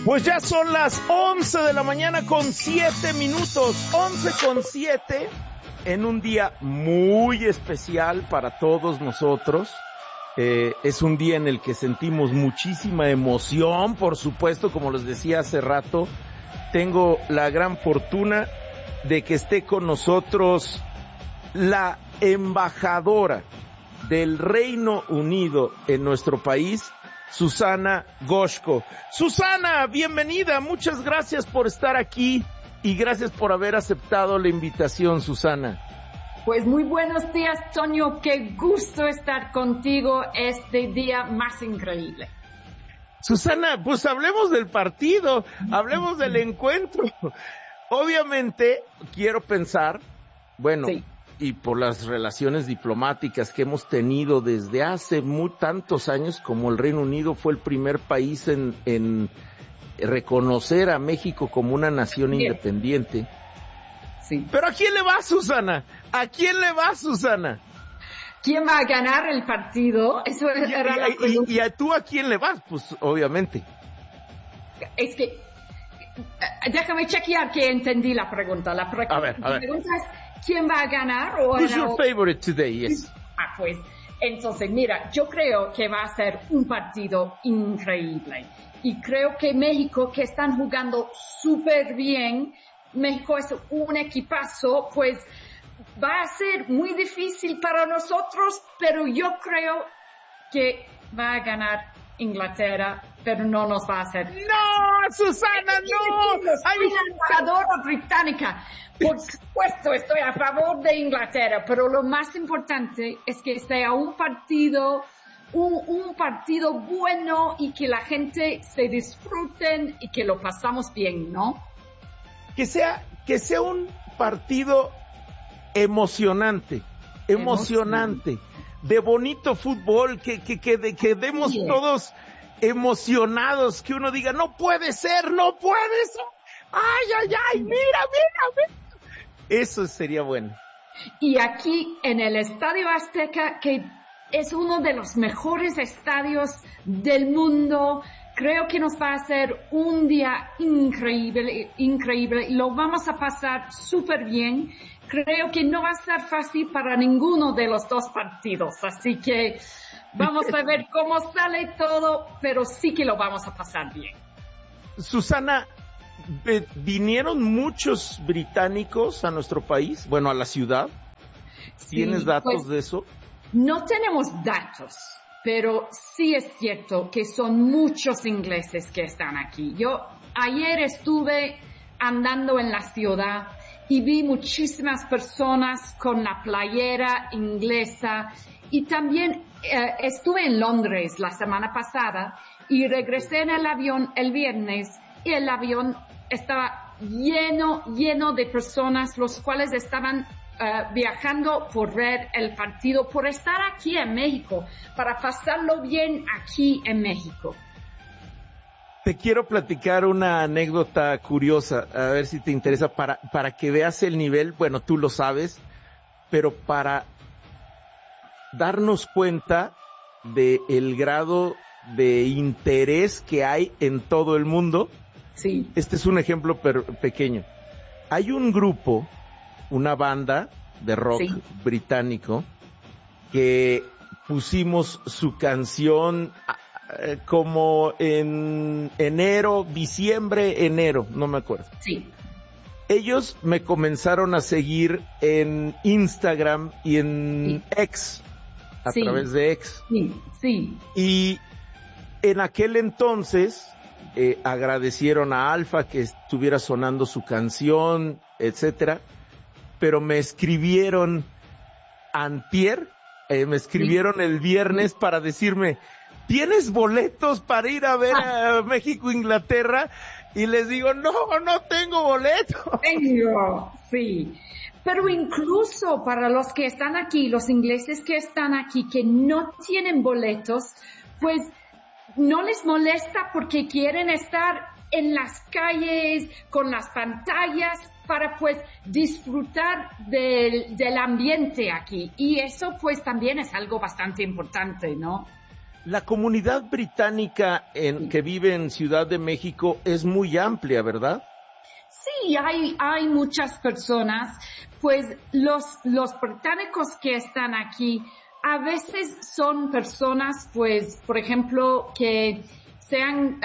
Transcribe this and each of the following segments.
Pues ya son las 11 de la mañana con 7 minutos, 11 con 7, en un día muy especial para todos nosotros. Es un día en el que sentimos muchísima emoción, por supuesto, como les decía hace rato. Tengo la gran fortuna de que esté con nosotros la embajadora del Reino Unido en nuestro país, Susana Goshko. Susana, bienvenida, muchas gracias por estar aquí y gracias por haber aceptado la invitación, Susana. Pues muy buenos días, Toño, qué gusto estar contigo este día más increíble. Susana, pues hablemos del partido, hablemos del encuentro. Obviamente, quiero pensar, bueno, sí, y por las relaciones diplomáticas que hemos tenido desde hace tantos años, como el Reino Unido fue el primer país en reconocer a México como una nación independiente. Sí. Pero ¿a quién le va, Susana? ¿A quién le va, Susana? ¿Quién va a ganar el partido? Eso era la pregunta. ¿Y a tú a quién le vas? Pues obviamente. Es que déjame chequear que entendí la pregunta. La pregunta es ¿quién va a ganar? Who's your favorite today? Yes. Pues entonces mira, yo creo que va a ser un partido increíble y creo que México, que están jugando súper bien, México es un equipazo, pues va a ser muy difícil para nosotros, pero yo creo que va a ganar Inglaterra, pero no nos va a hacer. ¡No, Susana, no! Soy la embajadora británica. Por supuesto, estoy a favor de Inglaterra, pero lo más importante es que sea un partido bueno y que la gente se disfruten y que lo pasamos bien, ¿no? Que sea un partido emocionante, de bonito fútbol, que demos todos emocionados, que uno diga, no puede ser, ay, mira. Eso sería bueno. Y aquí en el Estadio Azteca, que es uno de los mejores estadios del mundo, creo que nos va a ser un día increíble, y lo vamos a pasar súper bien. Creo que no va a ser fácil para ninguno de los dos partidos, así que vamos a ver cómo sale todo, pero sí que lo vamos a pasar bien. Susana, ¿vinieron muchos británicos a nuestro país? Bueno, a la ciudad. ¿Tienes Sí, datos de eso? No tenemos datos, pero sí es cierto que son muchos ingleses que están aquí. Yo ayer estuve andando en la ciudad y vi muchísimas personas con la playera inglesa y también estuve en Londres la semana pasada y regresé en el avión el viernes y el avión estaba lleno de personas, los cuales estaban viajando por ver el partido, por estar aquí en México, para pasarlo bien aquí en México. Te quiero platicar una anécdota curiosa, a ver si te interesa, para que veas el nivel, bueno, tú lo sabes, pero para darnos cuenta de el grado de interés que hay en todo el mundo. Sí. Este es un ejemplo pequeño. Hay un grupo, una banda de rock británico, que pusimos su canción como en enero, no me acuerdo. Sí. Ellos me comenzaron a seguir en Instagram y en X, a través de X. Sí. Y en aquel entonces agradecieron a Alfa que estuviera sonando su canción, etcétera, pero me escribieron antier, me escribieron el viernes para decirme, ¿tienes boletos para ir a ver a México-Inglaterra? Y les digo, no tengo boletos. Sí. Pero incluso para los que están aquí, los ingleses que están aquí, que no tienen boletos, pues no les molesta porque quieren estar en las calles, con las pantallas, para pues disfrutar del ambiente aquí. Y eso pues también es algo bastante importante, ¿no? La comunidad británica que vive en Ciudad de México es muy amplia, ¿verdad? Sí, hay muchas personas, pues los británicos que están aquí a veces son personas, pues, por ejemplo, que se han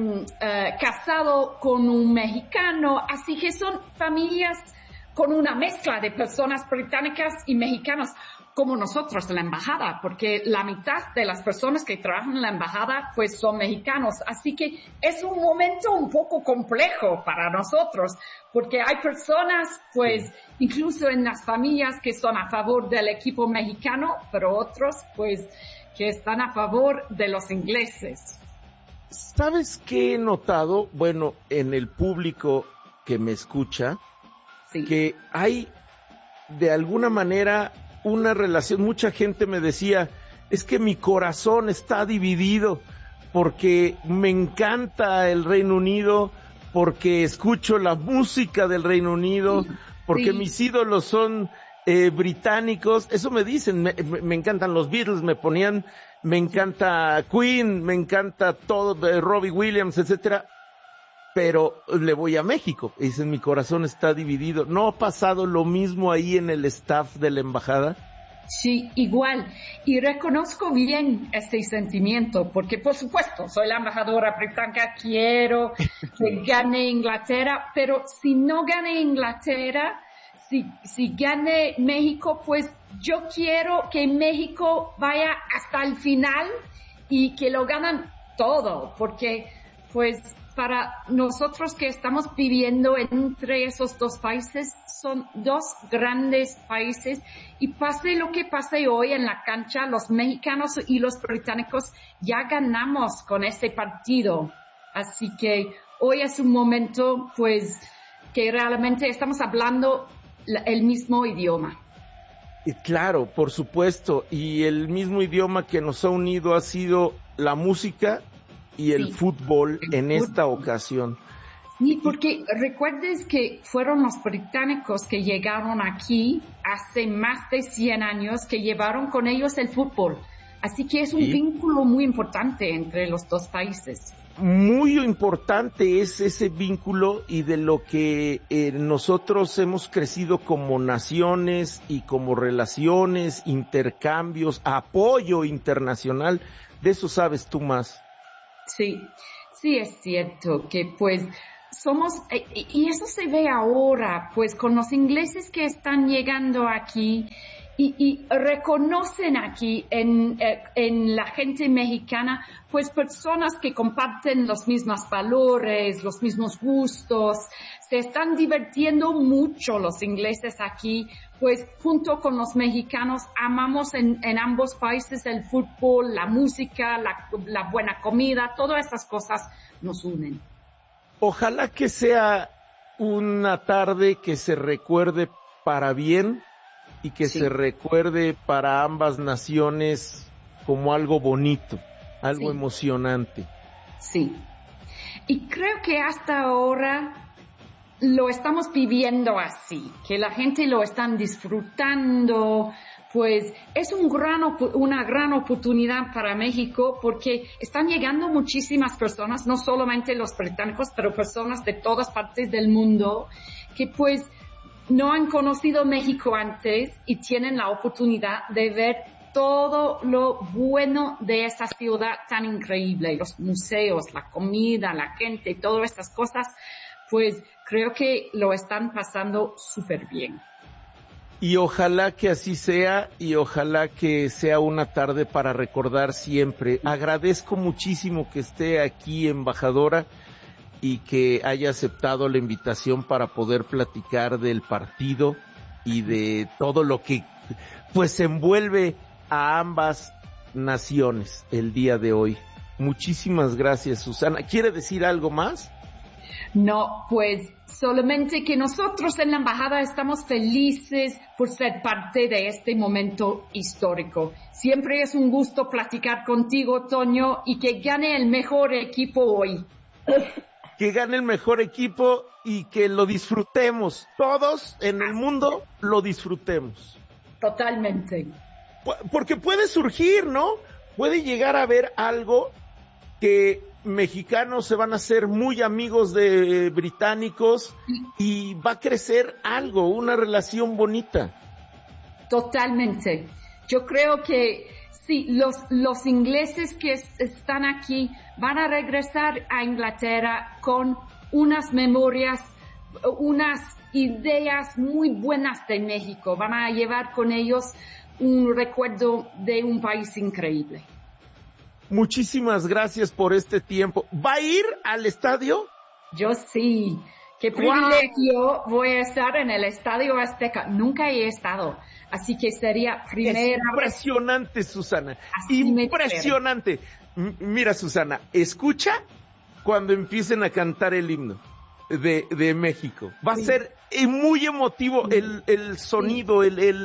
casado con un mexicano, así que son familias con una mezcla de personas británicas y mexicanos, como nosotros en la embajada, porque la mitad de las personas que trabajan en la embajada pues son mexicanos, así que es un momento un poco complejo para nosotros, porque hay personas pues incluso en las familias que son a favor del equipo mexicano, pero otros pues que están a favor de los ingleses. ¿Sabes qué he notado? Bueno, en el público que me escucha, sí, que hay de alguna manera una relación. Mucha gente me decía, es que mi corazón está dividido porque me encanta el Reino Unido, porque escucho la música del Reino Unido, porque mis ídolos son británicos. Eso me dicen, me encantan los Beatles, me encanta Queen, me encanta todo, Robbie Williams, etcétera. Pero le voy a México. Y dicen, mi corazón está dividido. ¿No ha pasado lo mismo ahí en el staff de la embajada? Sí, igual. Y reconozco bien este sentimiento, porque por supuesto, soy la embajadora británica, quiero que gane Inglaterra, pero si no gane Inglaterra, si gane México, pues yo quiero que México vaya hasta el final y que lo ganan todo, porque pues para nosotros que estamos viviendo entre esos dos países, son dos grandes países y pase lo que pase hoy en la cancha, los mexicanos y los británicos ya ganamos con este partido. Así que hoy es un momento pues que realmente estamos hablando el mismo idioma. Y claro, por supuesto, y el mismo idioma que nos ha unido ha sido la música y el fútbol en esta ocasión. Sí, porque recuerdes que fueron los británicos que llegaron aquí hace más de 100 años, que llevaron con ellos el fútbol. Así que es un vínculo muy importante entre los dos países. Muy importante es ese vínculo y de lo que nosotros hemos crecido como naciones y como relaciones, intercambios, apoyo internacional. De eso sabes tú más. Sí, sí es cierto que pues somos, y eso se ve ahora, pues con los ingleses que están llegando aquí y reconocen aquí en la gente mexicana, pues personas que comparten los mismos valores, los mismos gustos, se están divirtiendo mucho los ingleses aquí, pues junto con los mexicanos amamos en ambos países el fútbol, la música, la buena comida, todas estas cosas nos unen. Ojalá que sea una tarde que se recuerde para bien y que se recuerde para ambas naciones como algo bonito, algo emocionante. Sí, y creo que hasta ahora lo estamos viviendo así, que la gente lo están disfrutando, pues es una gran oportunidad para México porque están llegando muchísimas personas, no solamente los británicos, pero personas de todas partes del mundo que pues no han conocido México antes y tienen la oportunidad de ver todo lo bueno de esa ciudad tan increíble, los museos, la comida, la gente, todas estas cosas, pues creo que lo están pasando súper bien. Y ojalá que así sea y ojalá que sea una tarde para recordar siempre. Agradezco muchísimo que esté aquí, embajadora, y que haya aceptado la invitación para poder platicar del partido y de todo lo que pues envuelve a ambas naciones el día de hoy. Muchísimas gracias, Susana. ¿Quiere decir algo más? No, pues solamente que nosotros en la embajada estamos felices por ser parte de este momento histórico. Siempre es un gusto platicar contigo, Toño, y que gane el mejor equipo hoy. Que gane el mejor equipo y que lo disfrutemos. Todos en el mundo lo disfrutemos. Totalmente. Porque puede surgir, ¿no? puede llegar a haber algo que mexicanos se van a hacer muy amigos de británicos y va a crecer algo, una relación bonita. Totalmente. Yo creo que sí, los ingleses que están aquí van a regresar a Inglaterra con unas memorias, unas ideas muy buenas de México. Van a llevar con ellos un recuerdo de un país increíble. Muchísimas gracias por este tiempo. ¿Va a ir al estadio? Yo sí. Qué privilegio voy a estar en el Estadio Azteca. Nunca he estado, así que sería primera vez. Impresionante, Susana. Impresionante. Mira, Susana, escucha cuando empiecen a cantar el himno de México. Va a ser muy emotivo el sonido,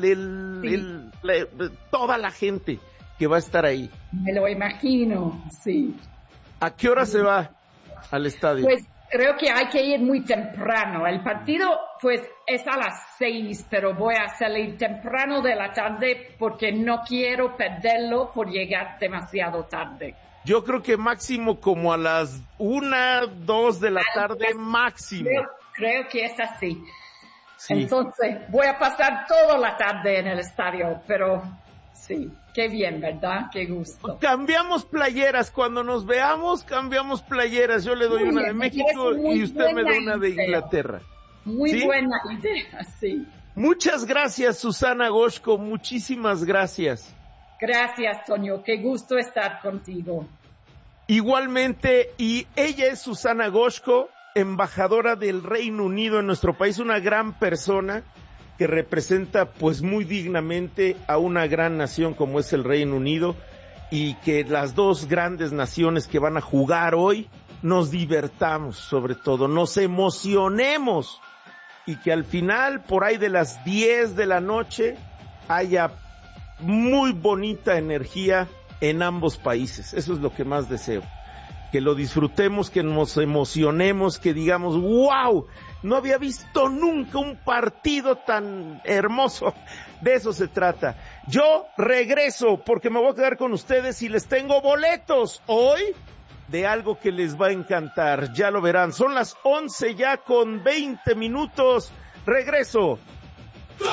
toda la gente que va a estar ahí. Me lo imagino, sí. ¿A qué hora se va al estadio? Pues creo que hay que ir muy temprano. El partido, pues, es a las 6, pero voy a salir temprano de la tarde porque no quiero perderlo por llegar demasiado tarde. Yo creo que máximo como a las 1, 2 de la tarde, máximo. Creo que es así. Sí. Entonces, voy a pasar toda la tarde en el estadio, pero sí, qué bien, ¿verdad? Qué gusto. Cambiamos playeras, cuando nos veamos, cambiamos playeras. Yo le doy una de México y usted me da una de Inglaterra. Muy buena idea, sí. Muchas gracias, Susana Goshko, muchísimas gracias. Gracias, Toño, qué gusto estar contigo. Igualmente, y ella es Susana Goshko, embajadora del Reino Unido en nuestro país, una gran persona que representa pues muy dignamente a una gran nación como es el Reino Unido, y que las dos grandes naciones que van a jugar hoy nos divertamos, sobre todo, nos emocionemos, y que al final, por ahí de las 10 de la noche, haya muy bonita energía en ambos países. Eso es lo que más deseo, que lo disfrutemos, que nos emocionemos, que digamos, wow, no había visto nunca un partido tan hermoso. De eso se trata. Yo regreso porque me voy a quedar con ustedes y les tengo boletos hoy de algo que les va a encantar. Ya lo verán. Son las 11 ya con 20 minutos. Regreso